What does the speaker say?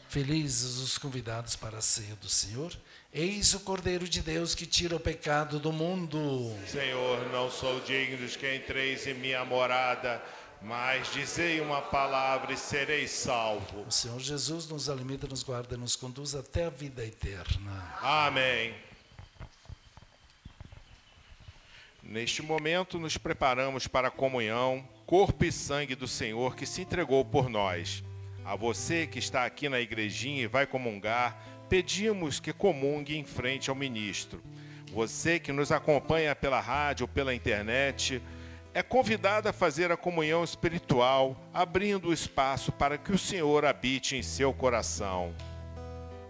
Felizes os convidados para a ceia do Senhor. Eis o Cordeiro de Deus que tira o pecado do mundo. Senhor, não sou digno de que entreis em minha morada, mas dizei uma palavra e serei salvo. O Senhor Jesus nos alimenta, nos guarda e nos conduz até a vida eterna. Amém. Neste momento nos preparamos para a comunhão, corpo e sangue do Senhor que se entregou por nós. A você que está aqui na igrejinha e vai comungar, pedimos que comungue em frente ao ministro. Você que nos acompanha pela rádio ou pela internet, é convidado a fazer a comunhão espiritual, abrindo o espaço para que o Senhor habite em seu coração.